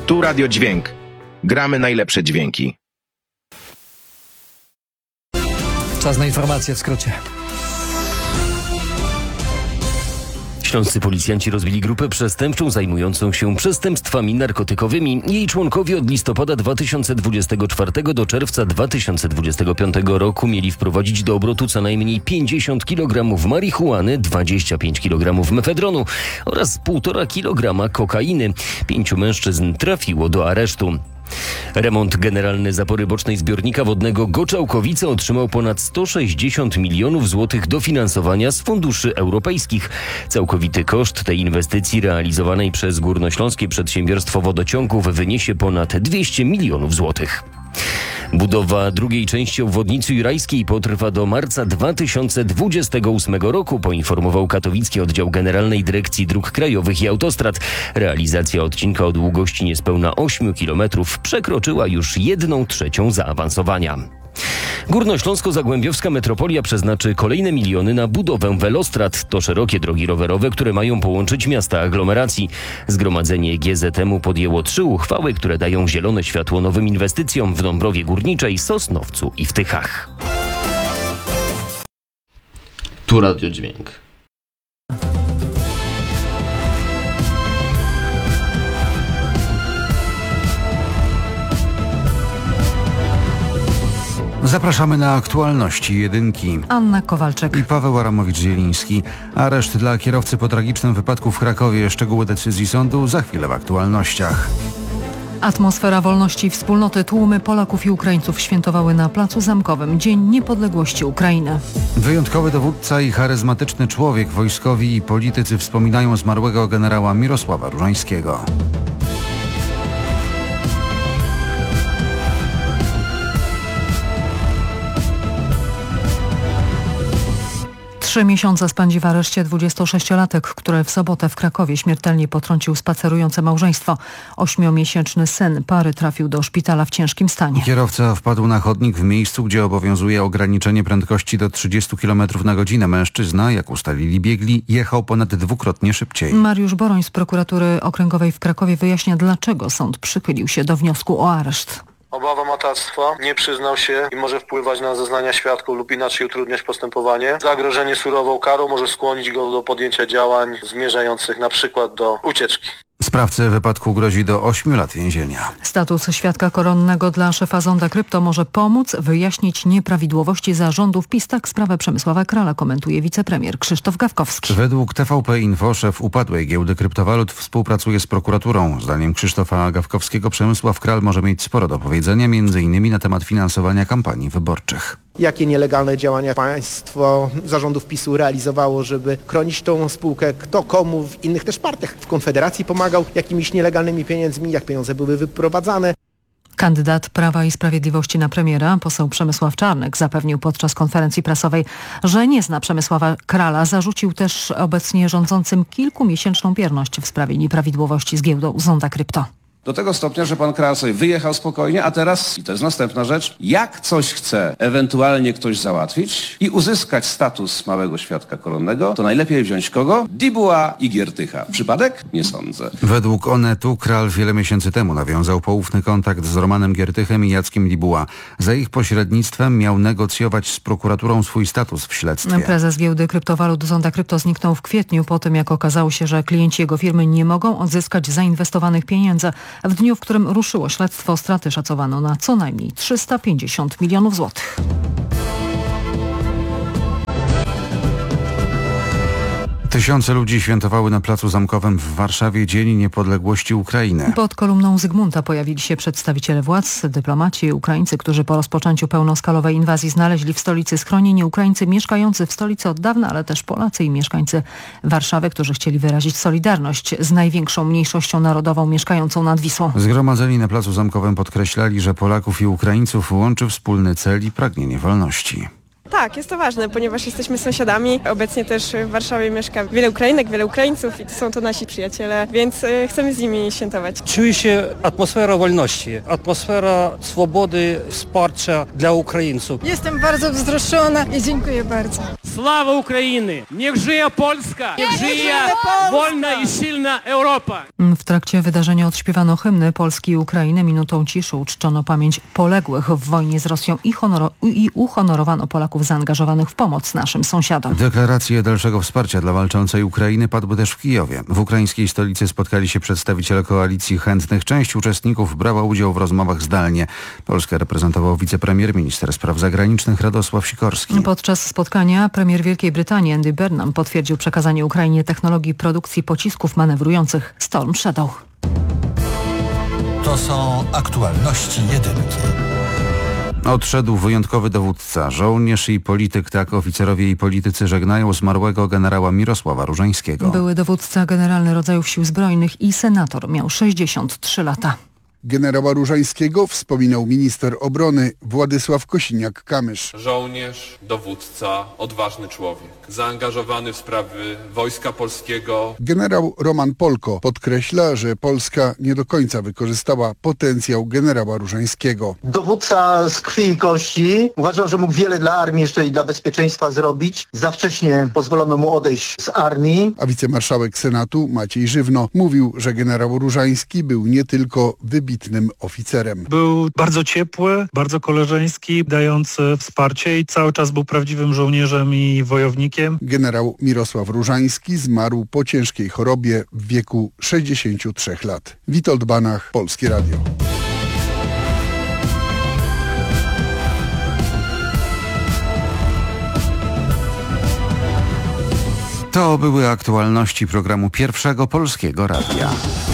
Tu Radio Dźwięk. Gramy najlepsze dźwięki. Czas na informacje w skrócie. Śląscy policjanci rozbili grupę przestępczą zajmującą się przestępstwami narkotykowymi. Jej członkowie od listopada 2024 do czerwca 2025 roku mieli wprowadzić do obrotu co najmniej 50 kg marihuany, 25 kg mefedronu oraz 1,5 kg kokainy. 5 mężczyzn trafiło do aresztu. Remont generalny zapory bocznej zbiornika wodnego Goczałkowice otrzymał ponad 160 milionów złotych dofinansowania z funduszy europejskich. Całkowity koszt tej inwestycji realizowanej przez Górnośląskie Przedsiębiorstwo Wodociągów wyniesie ponad 200 milionów złotych. Budowa drugiej części obwodnicy jurajskiej potrwa do marca 2028 roku, poinformował katowicki oddział Generalnej Dyrekcji Dróg Krajowych i Autostrad. Realizacja odcinka o długości niespełna 8 km przekroczyła już 1/3 zaawansowania. Górnośląsko-Zagłębiowska metropolia przeznaczy kolejne miliony na budowę welostrad. To szerokie drogi rowerowe, które mają połączyć miasta aglomeracji. Zgromadzenie GZM-u podjęło 3 uchwały, które dają zielone światło nowym inwestycjom w Dąbrowie Górniczej, Sosnowcu i w Tychach. Tu Radio Dźwięk. Zapraszamy na aktualności jedynki. Anna Kowalczyk I Paweł Aramowicz-Zieliński. Areszt dla kierowcy po tragicznym wypadku w Krakowie. Szczegóły decyzji sądu za chwilę w aktualnościach. Atmosfera wolności i wspólnoty. Tłumy Polaków i Ukraińców świętowały na Placu Zamkowym Dzień Niepodległości Ukrainy. Wyjątkowy dowódca i charyzmatyczny człowiek. Wojskowi i politycy wspominają zmarłego generała Mirosława Różańskiego. 3 miesiące spędzi w areszcie 26-latek, który w sobotę w Krakowie śmiertelnie potrącił spacerujące małżeństwo. 8-miesięczny syn pary trafił do szpitala w ciężkim stanie. Kierowca wpadł na chodnik w miejscu, gdzie obowiązuje ograniczenie prędkości do 30 km na godzinę. Mężczyzna, jak ustalili biegli, jechał ponad 2-krotnie szybciej. Mariusz Boroń z prokuratury okręgowej w Krakowie wyjaśnia, dlaczego sąd przychylił się do wniosku o areszt. Obawa matactwa, nie przyznał się i może wpływać na zeznania świadków lub inaczej utrudniać postępowanie. Zagrożenie surową karą może skłonić go do podjęcia działań zmierzających na przykład do ucieczki. Sprawcy wypadku grozi do 8 lat więzienia. Status świadka koronnego dla szefa Zonda Krypto może pomóc wyjaśnić nieprawidłowości zarządów PiS. Tak sprawę Przemysława Krala komentuje wicepremier Krzysztof Gawkowski. Według TVP Info szef upadłej giełdy kryptowalut współpracuje z prokuraturą. Zdaniem Krzysztofa Gawkowskiego Przemysław Kral może mieć sporo do powiedzenia, m.in. na temat finansowania kampanii wyborczych. Jakie nielegalne działania państwo zarządów PiS-u realizowało, żeby chronić tą spółkę, kto komu w innych też partiach w Konfederacji pomagał jakimiś nielegalnymi pieniędzmi, jak pieniądze były wyprowadzane. Kandydat Prawa i Sprawiedliwości na premiera, poseł Przemysław Czarnek, zapewnił podczas konferencji prasowej, że nie zna Przemysława Krala. Zarzucił też obecnie rządzącym kilkumiesięczną bierność w sprawie nieprawidłowości z giełdą Zonda Krypto. Do tego stopnia, że pan Kral sobie wyjechał spokojnie, a teraz, i to jest następna rzecz, jak coś chce ewentualnie ktoś załatwić i uzyskać status małego świadka koronnego, to najlepiej wziąć kogo? Dibuła i Giertycha. Przypadek? Nie sądzę. Według Onetu Kral wiele miesięcy temu nawiązał poufny kontakt z Romanem Giertychem i Jackiem Dibuła. Za ich pośrednictwem miał negocjować z prokuraturą swój status w śledztwie. Prezes giełdy kryptowalut Zonda Krypto zniknął w kwietniu po tym, jak okazało się, że klienci jego firmy nie mogą odzyskać zainwestowanych pieniędzy. W dniu, w którym ruszyło śledztwo, straty szacowano na co najmniej 350 milionów złotych. Tysiące ludzi świętowały na Placu Zamkowym w Warszawie Dzień Niepodległości Ukrainy. Pod kolumną Zygmunta pojawili się przedstawiciele władz, dyplomaci i Ukraińcy, którzy po rozpoczęciu pełnoskalowej inwazji znaleźli w stolicy schronienie. Ukraińcy mieszkający w stolicy od dawna, ale też Polacy i mieszkańcy Warszawy, którzy chcieli wyrazić solidarność z największą mniejszością narodową mieszkającą nad Wisłą. Zgromadzeni na Placu Zamkowym podkreślali, że Polaków i Ukraińców łączy wspólny cel i pragnienie wolności. Tak, jest to ważne, ponieważ jesteśmy sąsiadami. Obecnie też w Warszawie mieszka wiele Ukrainek, wiele Ukraińców i to są to nasi przyjaciele, więc chcemy z nimi świętować. Czuje się atmosfera wolności, atmosfera swobody, wsparcia dla Ukraińców. Jestem bardzo wzruszona i dziękuję bardzo. Слава Україні! Niech żyje Polska! Niech żyje wolna i silna Europa! W trakcie wydarzenia odśpiewano hymny Polski i Ukrainy. Minutą ciszy uczczono pamięć poległych w wojnie z Rosją i uhonorowano Polaków zaangażowanych w pomoc naszym sąsiadom. Deklaracje dalszego wsparcia dla walczącej Ukrainy padły też w Kijowie. W ukraińskiej stolicy spotkali się przedstawiciele koalicji chętnych. Część uczestników brała udział w rozmowach zdalnie. Polskę reprezentował wicepremier, minister spraw zagranicznych Radosław Sikorski. Podczas spotkania premier Wielkiej Brytanii Andy Burnham potwierdził przekazanie Ukrainie technologii produkcji pocisków manewrujących Storm Shadow. To są aktualności jedynki. Odszedł wyjątkowy dowódca. Żołnierz i polityk, tak oficerowie i politycy żegnają zmarłego generała Mirosława Różańskiego. Były dowódca generalny rodzajów sił zbrojnych i senator. Miał 63 lata. Generała Różańskiego wspominał minister obrony Władysław Kosiniak-Kamysz. Żołnierz, dowódca, odważny człowiek, zaangażowany w sprawy Wojska Polskiego. Generał Roman Polko podkreśla, że Polska nie do końca wykorzystała potencjał generała Różańskiego. Dowódca z krwi i kości. Uważam, że mógł wiele dla armii jeszcze i dla bezpieczeństwa zrobić. Za wcześnie pozwolono mu odejść z armii. A wicemarszałek Senatu Maciej Żywno mówił, że generał Różański był nie tylko wybitnym oficerem. Był bardzo ciepły, bardzo koleżeński, dający wsparcie i cały czas był prawdziwym żołnierzem i wojownikiem. Generał Mirosław Różański zmarł po ciężkiej chorobie w wieku 63 lat. Witold Banach, Polskie Radio. To były aktualności programu Pierwszego Polskiego Radia.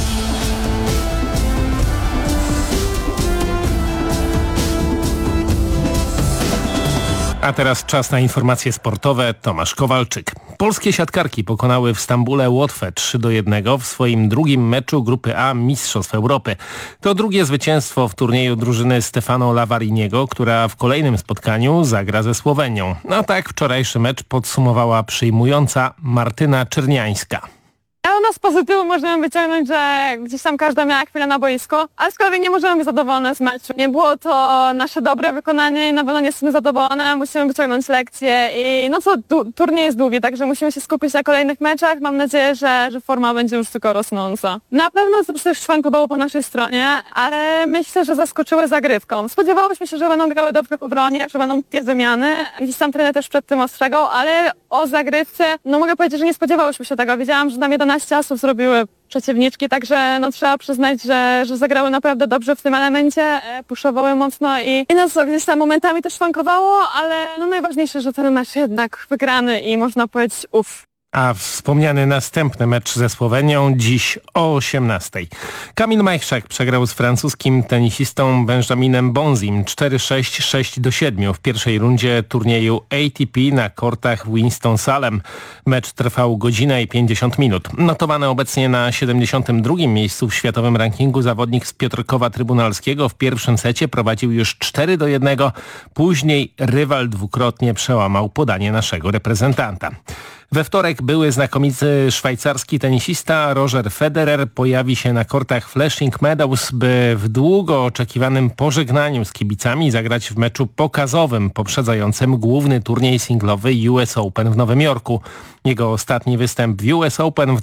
A teraz czas na informacje sportowe. Tomasz Kowalczyk. Polskie siatkarki pokonały w Stambule Łotwę 3-1 w swoim drugim meczu grupy A Mistrzostw Europy. To drugie zwycięstwo w turnieju drużyny Stefano Lavariniego, która w kolejnym spotkaniu zagra ze Słowenią. A tak wczorajszy mecz podsumowała przyjmująca Martyna Czerniańska. U nas z pozytywu możemy wyciągnąć, że gdzieś tam każda miała chwilę na boisku, ale z kolei nie możemy być zadowolone z meczu. Nie było to nasze dobre wykonanie i na pewno nie jesteśmy zadowolone. Musimy wyciągnąć lekcje i turniej jest długi, także musimy się skupić na kolejnych meczach. Mam nadzieję, że forma będzie już tylko rosnąca. Na pewno też szwankowało po naszej stronie, ale myślę, że zaskoczyły zagrywką. Spodziewałyśmy się, że będą grały dobrze w obronie, że będą dwie wymiany. Gdzieś tam trener też przed tym ostrzegał, ale o zagrywce, mogę powiedzieć, że nie spodziewałyśmy się tego. Wiedziałam, że tam 11 asów zrobiły przeciwniczki, także trzeba przyznać, że zagrały naprawdę dobrze w tym elemencie, puszowały mocno i nas gdzieś tam momentami też szwankowało, ale najważniejsze, że ten mecz jednak wygrany i można powiedzieć uff. A wspomniany następny mecz ze Słowenią dziś o 18:00. Kamil Majchrzak przegrał z francuskim tenisistą Benjaminem Bonzim 4-6, 6-7 w pierwszej rundzie turnieju ATP na kortach Winston-Salem. Mecz trwał godzinę i 50 minut. Notowany obecnie na 72. miejscu w światowym rankingu zawodnik z Piotrkowa Trybunalskiego w pierwszym secie prowadził już 4-1. Później rywal dwukrotnie przełamał podanie naszego reprezentanta. We wtorek były znakomity szwajcarski tenisista Roger Federer pojawi się na kortach Flushing Meadows, by w długo oczekiwanym pożegnaniu z kibicami zagrać w meczu pokazowym poprzedzającym główny turniej singlowy US Open w Nowym Jorku. Jego ostatni występ w US Open w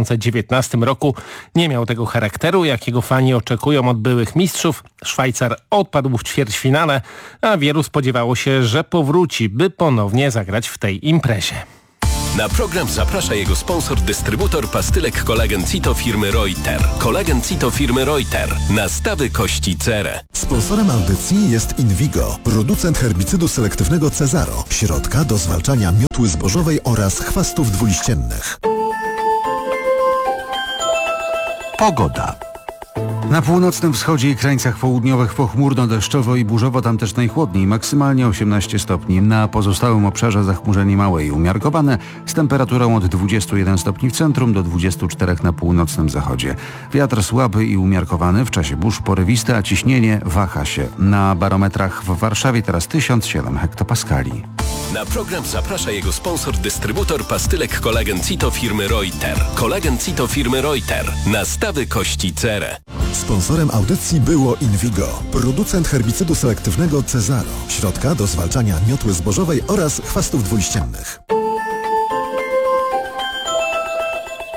2019 roku nie miał tego charakteru, jakiego fani oczekują od byłych mistrzów. Szwajcar odpadł w ćwierćfinale, a wielu spodziewało się, że powróci, by ponownie zagrać w tej imprezie. Na program zaprasza jego sponsor, dystrybutor pastylek Kolagen Cito firmy Reuter. Kolagen Cito firmy Reuter. Nastawy kości cerę. Sponsorem audycji jest Invigo, producent herbicydu selektywnego Cezaro, środka do zwalczania miotły zbożowej oraz chwastów dwuliściennych. Pogoda. Na północnym wschodzie i krańcach południowych pochmurno, deszczowo i burzowo, tam też najchłodniej, maksymalnie 18 stopni. Na pozostałym obszarze zachmurzenie małe i umiarkowane, z temperaturą od 21 stopni w centrum do 24 na północnym zachodzie. Wiatr słaby i umiarkowany, w czasie burz porywisty, a ciśnienie waha się. Na barometrach w Warszawie teraz 1007 hektopaskali. Na program zaprasza jego sponsor, dystrybutor pastylek Kolagen Cito firmy Reuter. Kolagen Cito firmy Reuter. Nastawy kości cerę. Sponsorem audycji było Invigo, producent herbicydu selektywnego Cezaro, środka do zwalczania miotły zbożowej oraz chwastów dwuliściennych.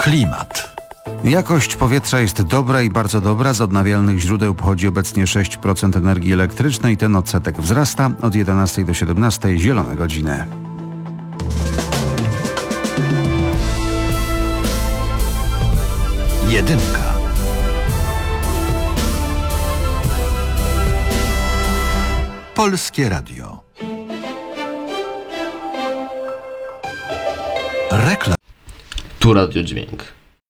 Klimat. Jakość powietrza jest dobra i bardzo dobra. Z odnawialnych źródeł pochodzi obecnie 6% energii elektrycznej. Ten odsetek wzrasta od 11 do 17 zielone godziny. Jedynka. Polskie Radio. Reklam. Tu radiodźwięk.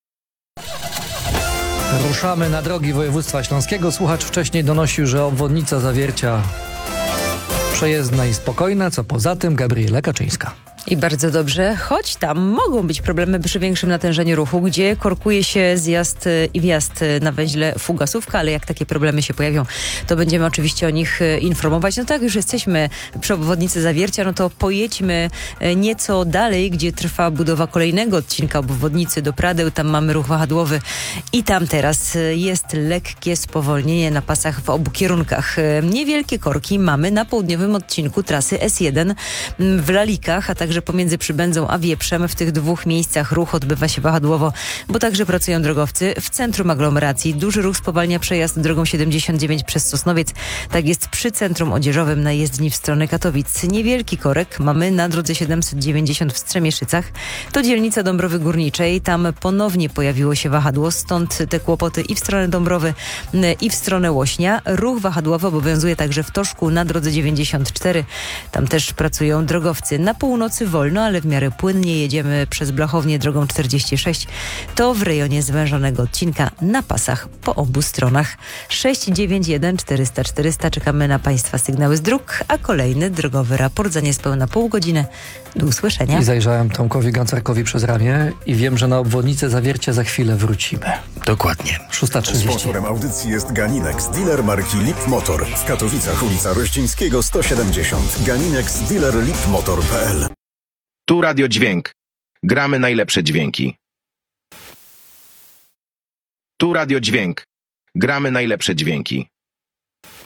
Ruszamy na drogi województwa śląskiego. Słuchacz wcześniej donosił, że obwodnica Zawiercia przejezdna i spokojna. Co poza tym? Gabriela Kaczyńska. I bardzo dobrze, choć tam mogą być problemy przy większym natężeniu ruchu, gdzie korkuje się zjazd i wjazd na węźle Fugasówka, ale jak takie problemy się pojawią, to będziemy oczywiście o nich informować. No tak, już jesteśmy przy obwodnicy Zawiercia, no to pojedźmy nieco dalej, gdzie trwa budowa kolejnego odcinka obwodnicy do Pradeł. Tam mamy ruch wahadłowy i tam teraz jest lekkie spowolnienie na pasach w obu kierunkach. Niewielkie korki mamy na południowym odcinku trasy S1 w Lalikach, a także pomiędzy Przybędzą a Wieprzem. W tych dwóch miejscach ruch odbywa się wahadłowo, bo także pracują drogowcy. W centrum aglomeracji duży ruch spowalnia przejazd drogą 79 przez Sosnowiec. Tak jest przy centrum odzieżowym na jezdni w stronę Katowic. Niewielki korek mamy na drodze 790 w Strzemieszycach. To dzielnica Dąbrowy Górniczej. Tam ponownie pojawiło się wahadło, stąd te kłopoty i w stronę Dąbrowy, i w stronę Łośnia. Ruch wahadłowy obowiązuje także w Toszku na drodze 94. Tam też pracują drogowcy. Na północy wolno, ale w miarę płynnie jedziemy przez Blachownię drogą 46. To w rejonie zwężonego odcinka na pasach po obu stronach. 691 400 400. Czekamy na Państwa sygnały z dróg, a kolejny drogowy raport za niespełna pół godziny. Do usłyszenia. I zajrzałem Tomkowi Gancarkowi przez ramię i wiem, że na obwodnicę Zawiercia za chwilę wrócimy. Dokładnie. 6:30. Sponsorem audycji jest Ganinex, dealer marki Lip Motor. W Katowicach, ulica Rościńskiego 170. Ganinex, dealer lipmotor.pl. Tu radiodźwięk. Gramy najlepsze dźwięki. Tu radiodźwięk. Gramy najlepsze dźwięki.